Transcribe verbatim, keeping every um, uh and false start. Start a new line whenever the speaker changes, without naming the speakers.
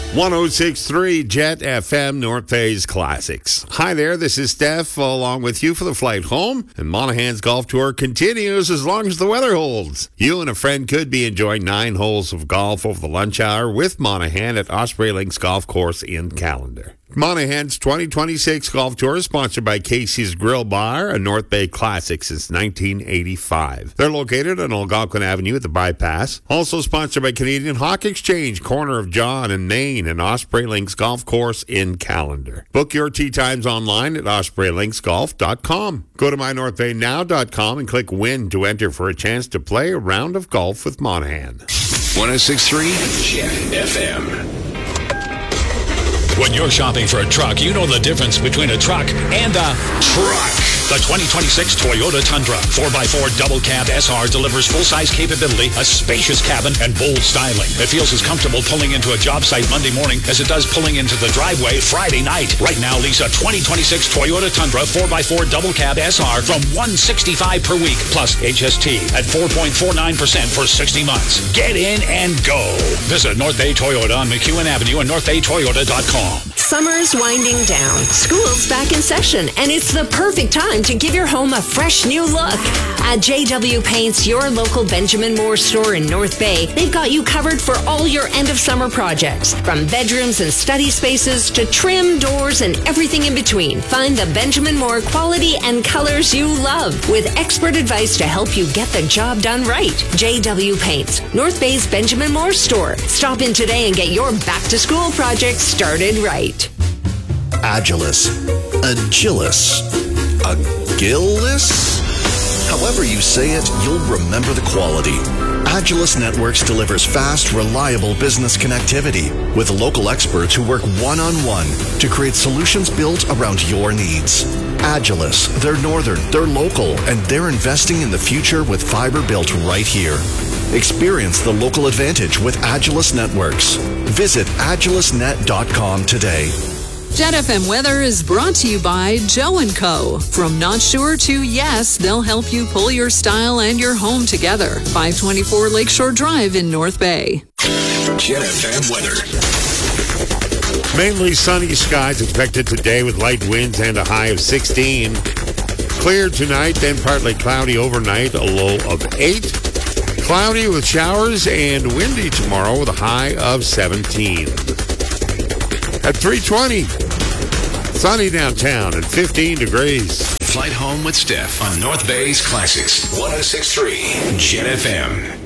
one oh six point three Jet F M, North Bay's Classics. Hi there, this is Steph along with you for the flight home. And Monaghan's golf tour continues as long as the weather holds. You and a friend could be enjoying nine holes of golf over the lunch hour with Monaghan at Osprey Links Golf Course in Callander. Monaghan's twenty twenty-six golf tour is sponsored by Casey's Grill Bar, a North Bay classic since nineteen eighty-five. They're located on Algonquin Avenue at the Bypass. Also sponsored by Canadian Hawk Exchange, corner of John and Main, and Osprey Links Golf Course in Callander. Book your tee times online at osprey links golf dot com. Go to my north bay now dot com and click Win to enter for a chance to play a round of golf with Monaghan.
one oh six point three Jet F M.
When you're shopping for a truck, you know the difference between a truck and a truck. The twenty twenty-six Toyota Tundra four by four double cab S R delivers full-size capability, a spacious cabin, and bold styling. It feels as comfortable pulling into a job site Monday morning as it does pulling into the driveway Friday night. Right now, lease a twenty twenty-six Toyota Tundra four by four double cab S R from one hundred sixty-five dollars per week, plus H S T at four point four nine percent for sixty months. Get in and go. Visit North Bay Toyota on McEwen Avenue and north bay toyota dot com.
Summer's winding down. School's back in session, and it's the perfect time to give your home a fresh new look. At J W Paints, your local Benjamin Moore store in North Bay, they've got you covered for all your end-of-summer projects. From bedrooms and study spaces to trim, doors, and everything in between. Find the Benjamin Moore quality and colors you love with expert advice to help you get the job done right. J W Paints, North Bay's Benjamin Moore store. Stop in today and get your back-to-school project started right.
Agilis, Agilis, Agilis? However you say it, you'll remember the quality. Agilis Networks delivers fast, reliable business connectivity with local experts who work one-on-one to create solutions built around your needs. Agilis, they're northern, they're local, and they're investing in the future with fiber built right here. Experience the local advantage with Agilis Networks. Visit agilis net dot com today.
Jet F M weather is brought to you by Joe and Co. From not sure to yes, they'll help you pull your style and your home together. five twenty-four Lakeshore Drive in North Bay.
Jet F M weather.
Mainly sunny skies expected today with light winds and a high of sixteen. Clear tonight, then partly cloudy overnight, a low of eight. Cloudy with showers and windy tomorrow with a high of seventeen. At three twenty, sunny downtown at fifteen degrees.
Flight home with Steph on North Bay's Classics. one oh six point three Jet F M.